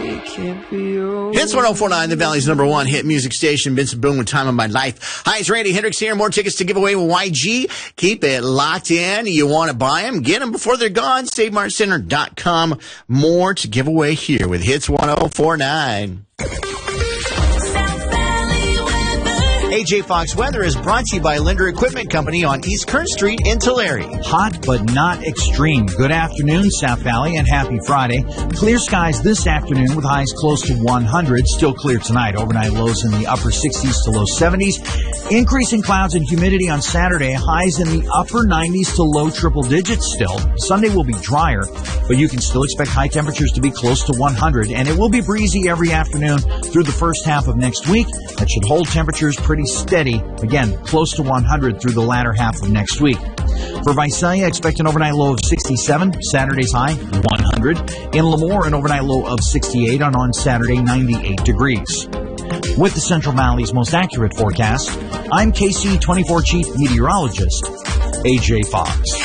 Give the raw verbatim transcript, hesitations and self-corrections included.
It can't be over. Hits one oh four point nine, the Valley's number one hit music station. Vincent Boone with Time of My Life. Hi, it's Randy Hendricks here. More tickets to give away with Y G. Keep it locked in. You want to buy them? Get them before they're gone. Save Mart Center dot com. More to give away here with Hits one oh four point nine. A J Fox Weather is brought to you by Linder Equipment Company on East Kern Street in Tulare. Hot but not extreme. Good afternoon, South Valley, and happy Friday. Clear skies this afternoon with highs close to one hundred. Still clear tonight. Overnight lows in the upper sixties to low seventies. Increasing clouds and humidity on Saturday. Highs in the upper nineties to low triple digits still. Sunday will be drier, but you can still expect high temperatures to be close to one hundred, and it will be breezy every afternoon through the first half of next week. That should hold temperatures pretty steady, again, close to one hundred through the latter half of next week. For Visalia, expect an overnight low of sixty-seven, Saturday's high, one hundred. In Lemoore, an overnight low of sixty-eight, and on Saturday, ninety-eight degrees. With the Central Valley's most accurate forecast, I'm K C twenty-four Chief Meteorologist, A J Fox.